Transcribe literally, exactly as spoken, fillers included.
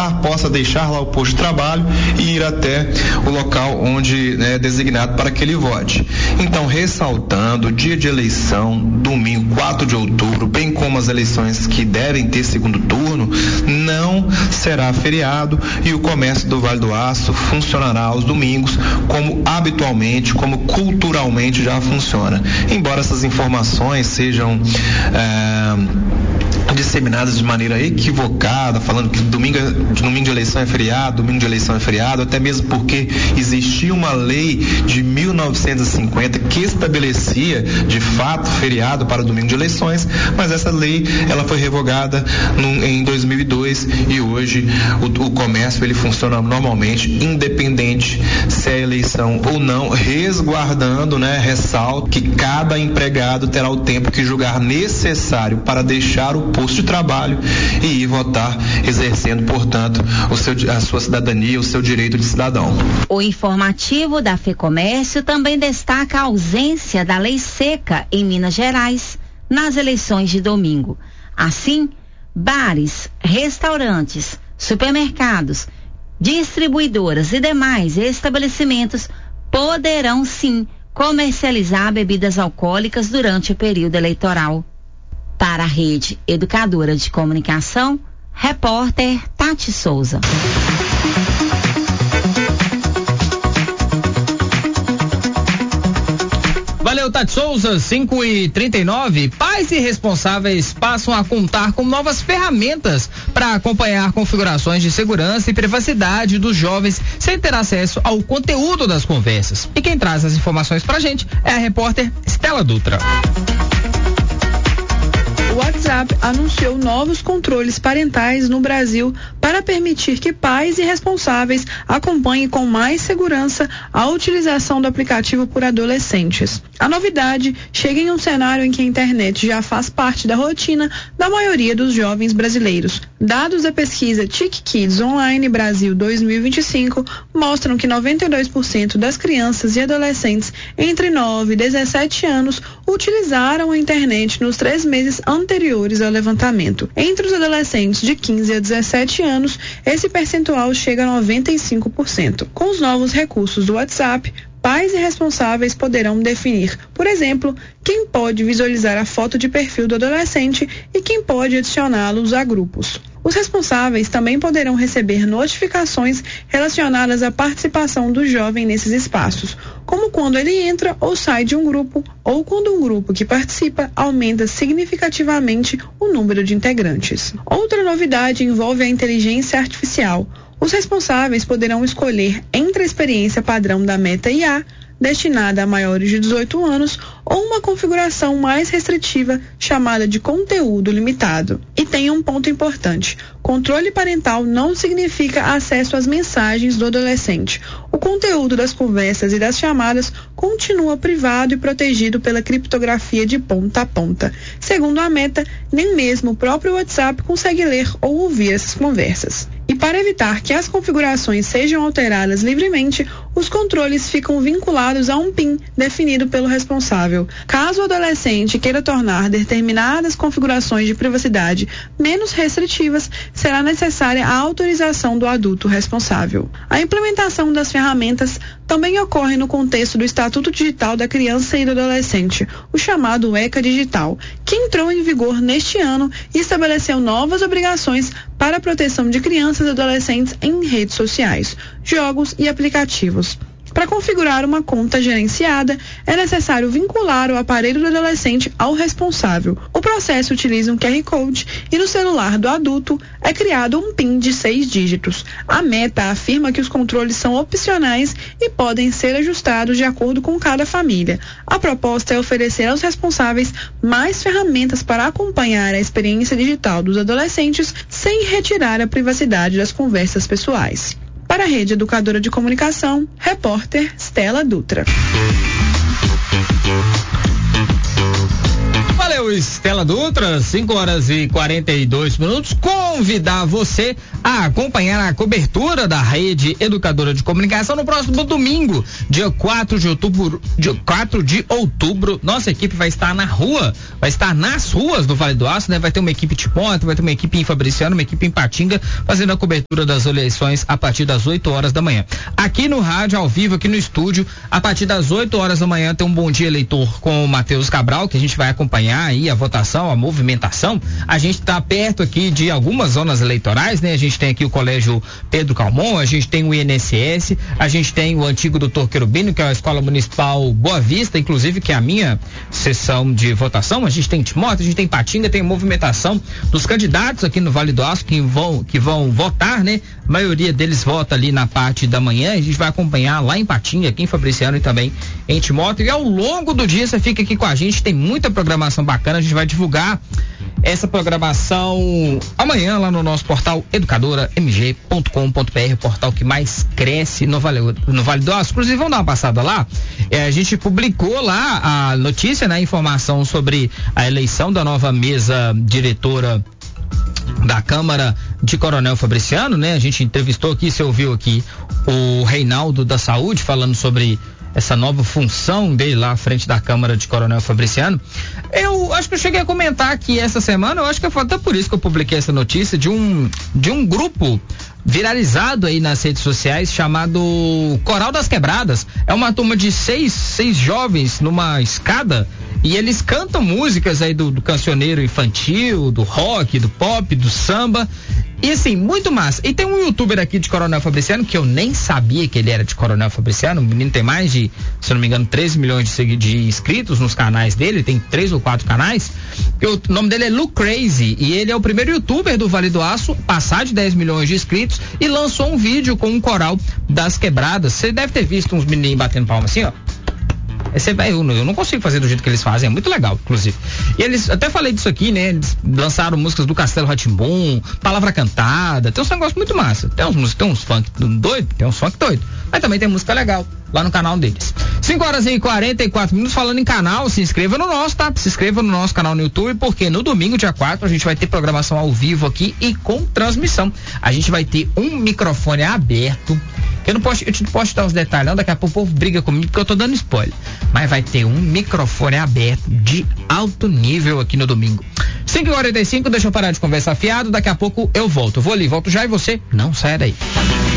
votar, possa deixar lá o posto de trabalho e ir até o local onde é designado para que ele vote. Então, ressaltando, dia de eleição, domingo, quatro de outubro, bem como as eleições que devem ter segundo turno, não será feriado e o comércio do Vale do Aço funcionará aos domingos, como habitualmente, como culturalmente já funciona. Embora essas informações sejam é, disseminadas de maneira equivocada, falando que domingo, domingo de eleição é feriado, domingo de eleição é feriado, até mesmo porque existia uma lei de mil novecentos e cinquenta que estabelecia de fato feriado para domingo de eleições, mas essa lei ela foi revogada no, em dois mil e dois e hoje o, o comércio ele funciona normalmente, independente se é eleição ou não, resguardando, né, ressalto que cada empregado terá o tempo que julgar necessário para deixar o posto de trabalho e ir votar, exercendo, portanto, o seu, a sua cidadania, o seu direito de cidadão. O informativo da FEComércio também destaca a ausência da lei seca em Minas Gerais nas eleições de domingo. Assim, bares, restaurantes, supermercados, distribuidoras e demais estabelecimentos poderão sim comercializar bebidas alcoólicas durante o período eleitoral. Para a Rede Educadora de Comunicação, repórter Tati Souza. Valeu, Tati Souza, cinco e trinta e nove. Pais e responsáveis passam a contar com novas ferramentas para acompanhar configurações de segurança e privacidade dos jovens sem ter acesso ao conteúdo das conversas. E quem traz as informações pra gente é a repórter Stella Dutra. O WhatsApp anunciou novos controles parentais no Brasil para permitir que pais e responsáveis acompanhem com mais segurança a utilização do aplicativo por adolescentes. A novidade chega em um cenário em que a internet já faz parte da rotina da maioria dos jovens brasileiros. Dados da pesquisa Tic Kids Online Brasil dois mil e vinte e cinco mostram que noventa e dois por cento das crianças e adolescentes entre nove e dezessete anos utilizaram a internet nos três meses anteriores ao levantamento. Entre os adolescentes de quinze a dezessete anos, esse percentual chega a noventa e cinco por cento. Com os novos recursos do WhatsApp, pais e responsáveis poderão definir, por exemplo, quem pode visualizar a foto de perfil do adolescente e quem pode adicioná-los a grupos. Os responsáveis também poderão receber notificações relacionadas à participação do jovem nesses espaços, como quando ele entra ou sai de um grupo, ou quando um grupo que participa aumenta significativamente o número de integrantes. Outra novidade envolve a inteligência artificial. Os responsáveis poderão escolher entre a experiência padrão da Meta I A, destinada a maiores de dezoito anos, ou uma configuração mais restritiva chamada de conteúdo limitado. E tem um ponto importante: controle parental não significa acesso às mensagens do adolescente. O conteúdo das conversas e das chamadas continua privado e protegido pela criptografia de ponta a ponta. Segundo a Meta, nem mesmo o próprio WhatsApp consegue ler ou ouvir essas conversas. E para evitar que as configurações sejam alteradas livremente, os controles ficam vinculados a um PIN definido pelo responsável. Caso o adolescente queira tornar determinadas configurações de privacidade menos restritivas, será necessária a autorização do adulto responsável. A implementação das ferramentas também ocorre no contexto do Estatuto Digital da Criança e do Adolescente, o chamado ECA Digital, que entrou em vigor neste ano e estabeleceu novas obrigações para a proteção de crianças e adolescentes em redes sociais, jogos e aplicativos. Para configurar uma conta gerenciada, é necessário vincular o aparelho do adolescente ao responsável. O processo utiliza um Q R Code e no celular do adulto é criado um PIN de seis dígitos. A Meta afirma que os controles são opcionais e podem ser ajustados de acordo com cada família. A proposta é oferecer aos responsáveis mais ferramentas para acompanhar a experiência digital dos adolescentes sem retirar a privacidade das conversas pessoais. Para a Rede Educadora de Comunicação, repórter Stella Dutra. Valeu, Estela Dutra, cinco horas e quarenta e dois minutos. Convidar você a acompanhar a cobertura da Rede Educadora de Comunicação no próximo domingo, dia quatro de outubro. Dia quatro de outubro, nossa equipe vai estar na rua, vai estar nas ruas do Vale do Aço, né? Vai ter uma equipe de ponta, vai ter uma equipe em Fabriciano, uma equipe em Patinga, fazendo a cobertura das eleições a partir das oito horas da manhã. Aqui no rádio, ao vivo, aqui no estúdio, a partir das oito horas da manhã, tem um Bom Dia Eleitor com o Matheus Cabral, que a gente vai acompanhar aí a votação, a movimentação. A gente está perto aqui de algumas zonas eleitorais, né? A gente tem aqui o Colégio Pedro Calmon, a gente tem o I N S S, a gente tem o antigo doutor Querubino, que é a Escola Municipal Boa Vista, inclusive, que é a minha sessão de votação. A gente tem Timóteo, a gente tem Patinga, tem movimentação dos candidatos aqui no Vale do Aço que vão, que vão votar, né? A maioria deles vota ali na parte da manhã. A gente vai acompanhar lá em Patinga, aqui em Fabriciano e também em Timóteo. E ao longo do dia você fica aqui com a gente, tem muita programação bacana. A gente vai divulgar essa programação amanhã lá no nosso portal educadora m g ponto com ponto b r, o portal que mais cresce no Vale, no Vale do Aço. Inclusive, vamos dar uma passada lá. É, a gente publicou lá a notícia, né, a informação sobre a eleição da nova mesa diretora da Câmara de Coronel Fabriciano, né? A gente entrevistou aqui, você ouviu aqui o Reinaldo da Saúde falando sobre essa nova função dele lá à frente da Câmara de Coronel Fabriciano. Eu acho que eu cheguei a comentar aqui essa semana, eu acho que foi até por isso que eu publiquei essa notícia, de um, de um grupo viralizado aí nas redes sociais chamado Coral das Quebradas. É uma turma de seis, seis jovens numa escada e eles cantam músicas aí do, do cancioneiro infantil, do rock, do pop, do samba. E assim, muito massa. E tem um youtuber aqui de Coronel Fabriciano, que eu nem sabia que ele era de Coronel Fabriciano. O menino tem mais de, se eu não me engano, treze milhões de, segui- de inscritos nos canais dele. Tem três ou quatro canais. O nome dele é Lu Crazy. E ele é o primeiro youtuber do Vale do Aço, passar de dez milhões de inscritos. E lançou um vídeo com um coral das quebradas. Você deve ter visto uns menininhos batendo palma assim, ó. Esse, eu, eu não consigo fazer do jeito que eles fazem, é muito legal, inclusive. E eles, até falei disso aqui, né? Eles lançaram músicas do Castelo Rá-Tim-Bum, Palavra Cantada, tem uns negócios muito massa. Tem uns músicos, tem uns funk doido, tem uns funk doido. Mas também tem música legal lá no canal deles. cinco horas e quarenta e quatro minutos, falando em canal, se inscreva no nosso, tá? Se inscreva no nosso canal no YouTube, porque no domingo, dia quatro, a gente vai ter programação ao vivo aqui e com transmissão. A gente vai ter um microfone aberto. Eu não posso, eu te posso dar os detalhes, não, daqui a pouco o povo briga comigo porque eu tô dando spoiler. Mas vai ter um microfone aberto de alto nível aqui no domingo. cinco e quarenta e cinco, deixa eu parar de conversar fiado, daqui a pouco eu volto. Eu vou ali, volto já e você não sai daí.